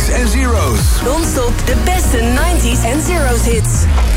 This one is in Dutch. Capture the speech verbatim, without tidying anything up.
nineties en zeros. Non-stop de beste nineties en zeros hits.